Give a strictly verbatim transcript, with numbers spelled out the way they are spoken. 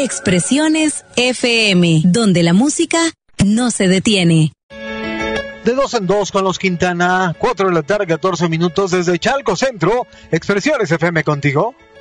Expresiones F M, donde la música no se detiene. De dos en dos con los Quintana, cuatro de la tarde, catorce minutos desde Chalco Centro. Expresiones F M contigo.